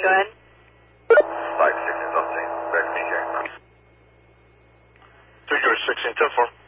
Go ahead. 516, I'll say. Back to me here. 3 George 16, 10-4.